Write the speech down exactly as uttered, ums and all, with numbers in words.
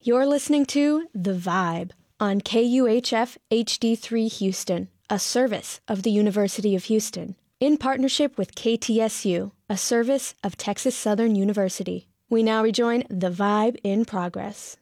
You're listening to The Vibe on K U H F H D three Houston, a service of the University of Houston, in partnership with K T S U, a service of Texas Southern University. We now rejoin The Vibe in progress.